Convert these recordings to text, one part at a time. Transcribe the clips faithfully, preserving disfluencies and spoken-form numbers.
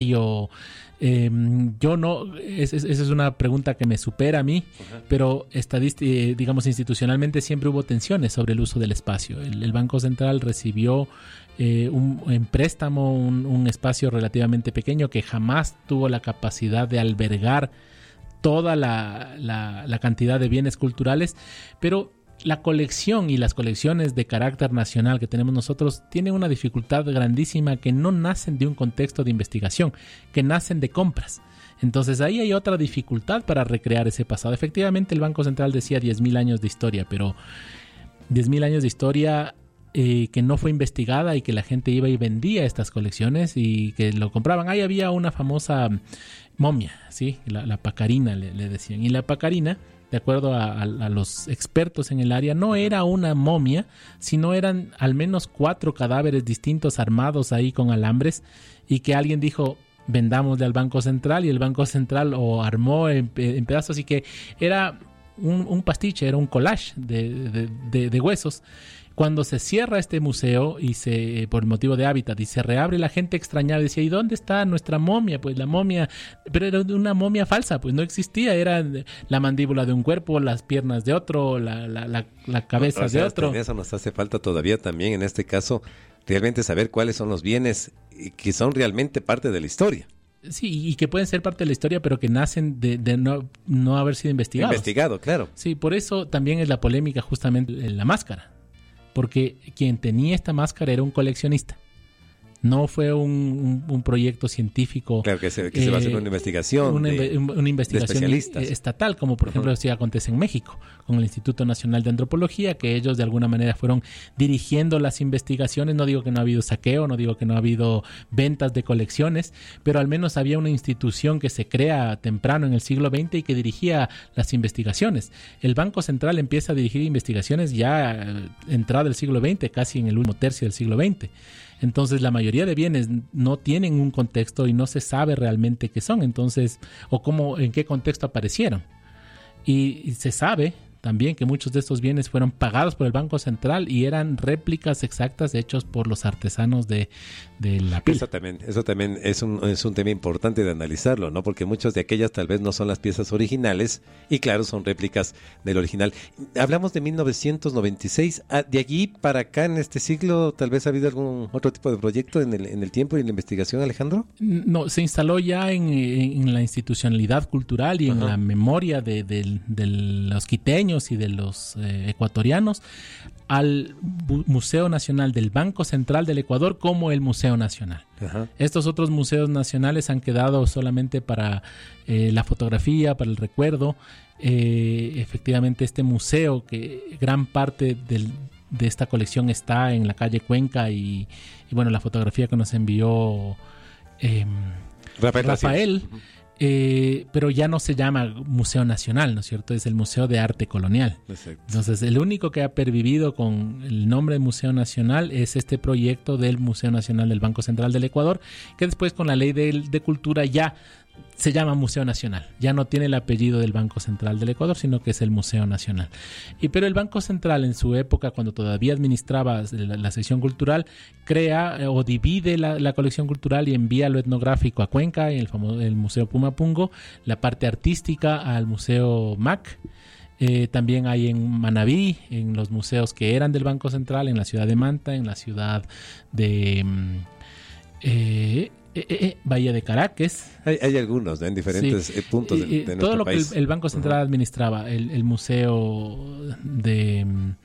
escenario. Eh, yo no, esa es, es una pregunta que me supera a mí, uh-huh. pero estadíst- eh, digamos institucionalmente siempre hubo tensiones sobre el uso del espacio. El, el Banco Central recibió eh, un, en préstamo un, un espacio relativamente pequeño que jamás tuvo la capacidad de albergar toda la, la, la cantidad de bienes culturales, pero la colección y las colecciones de carácter nacional que tenemos nosotros tienen una dificultad grandísima, que no nacen de un contexto de investigación, que nacen de compras. Entonces ahí hay otra dificultad para recrear ese pasado. Efectivamente el Banco Central decía diez mil años de historia, pero diez mil años de historia eh, que no fue investigada y que la gente iba y vendía estas colecciones y que lo compraban. Ahí había una famosa momia, ¿sí? La, la pacarina le, le decían. Y la pacarina, de acuerdo a, a, a los expertos en el área, no era una momia, sino eran al menos cuatro cadáveres distintos armados ahí con alambres, y que alguien dijo, vendámosle al Banco Central, y el Banco Central lo armó en, en pedazos, y que era un, un pastiche, era un collage de, de, de, de huesos. Cuando se cierra este museo y se por motivo de hábitat y se reabre, la gente extrañaba, decía, ¿y dónde está nuestra momia? Pues la momia, pero era una momia falsa, pues no existía, era la mandíbula de un cuerpo, las piernas de otro, la, la, la, la cabeza o sea, de otro. Eso nos hace falta todavía también en este caso, realmente saber cuáles son los bienes que son realmente parte de la historia. Sí, y que pueden ser parte de la historia, pero que nacen de, de no, no haber sido investigados. Investigado, claro. Sí, por eso también es la polémica justamente en la máscara. Porque quien tenía esta máscara era un coleccionista. No fue un, un, un proyecto científico. Claro, que se, que eh, se va a hacer una investigación. Una, de, una investigación estatal, como por ejemplo uh-huh. sí acontece en México, con el Instituto Nacional de Antropología, que ellos de alguna manera fueron dirigiendo las investigaciones. No digo que no ha habido saqueo, no digo que no ha habido ventas de colecciones, pero al menos había una institución que se crea temprano en el siglo veinte y que dirigía las investigaciones. El Banco Central empieza a dirigir investigaciones ya entrado el siglo veinte, casi en el último tercio del siglo veinte. Entonces la mayoría de bienes no tienen un contexto y no se sabe realmente qué son, entonces, o cómo, en qué contexto aparecieron. Y, y se sabe también que muchos de estos bienes fueron pagados por el Banco Central y eran réplicas exactas hechos por los artesanos de, de la piel. Eso también, eso también es un, es un tema importante de analizarlo, ¿no? Porque muchas de aquellas tal vez no son las piezas originales y claro, son réplicas del original. Hablamos de mil novecientos noventa y seis, de allí para acá en este siglo, ¿tal vez ha habido algún otro tipo de proyecto en el, en el tiempo y en la investigación, Alejandro? No, se instaló ya en, en la institucionalidad cultural y en Ajá. la memoria de, de, de los quiteños y de los eh, ecuatorianos al Bu- Museo Nacional del Banco Central del Ecuador como el Museo Nacional. Ajá. Estos otros museos nacionales han quedado solamente para eh, la fotografía, para el recuerdo. Eh, efectivamente, este museo, que gran parte del, de esta colección está en la calle Cuenca y, y bueno, la fotografía que nos envió eh, Rafael, Rafael Eh, pero ya no se llama Museo Nacional, ¿no es cierto? Es el Museo de Arte Colonial. Exacto. Entonces, el único que ha pervivido con el nombre de Museo Nacional es este proyecto del Museo Nacional del Banco Central del Ecuador, que después con la Ley de, de Cultura ya se llama Museo Nacional. Ya no tiene el apellido del Banco Central del Ecuador, sino que es el Museo Nacional. Y pero el Banco Central en su época, cuando todavía administraba la, la sección cultural, crea eh, o divide la, la colección cultural y envía lo etnográfico a Cuenca, el, famoso, el Museo Pumapungo, la parte artística al Museo M A C. Eh, también hay en Manabí, en los museos que eran del Banco Central, en la ciudad de Manta, en la ciudad de... Eh, Eh, eh, eh, Bahía de Caracas. Hay, hay algunos, ¿no? En diferentes sí. puntos de, de eh, nuestro todo lo país. que el, el Banco Central uh-huh. administraba, el, el museo de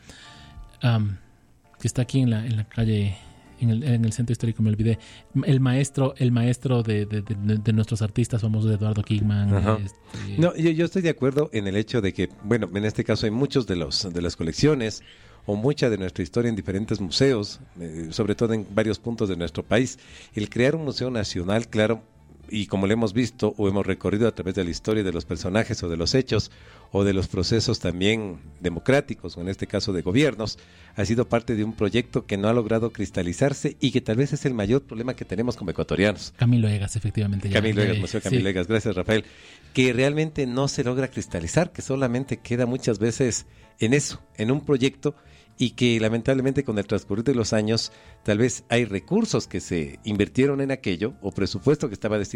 um, que está aquí en la, en la calle, en el, en el centro histórico, me olvidé, el maestro, el maestro de, de, de, de nuestros artistas famosos, de Eduardo Kingman. Uh-huh. Este... No, yo, yo estoy de acuerdo en el hecho de que, bueno, en este caso hay muchos de los de las colecciones o mucha de nuestra historia en diferentes museos, eh, sobre todo en varios puntos de nuestro país. El crear un museo nacional, claro, y como lo hemos visto o hemos recorrido a través de la historia de los personajes o de los hechos o de los procesos también democráticos, o en este caso de gobiernos, ha sido parte de un proyecto que no ha logrado cristalizarse y que tal vez es el mayor problema que tenemos como ecuatorianos. Camilo Egas, efectivamente. Ya, Camilo ya, Egas, Museo Camilo sí. Egas, gracias Rafael, que realmente no se logra cristalizar, que solamente queda muchas veces en eso, en un proyecto, y que lamentablemente con el transcurrir de los años tal vez hay recursos que se invirtieron en aquello o presupuesto que estaba destinado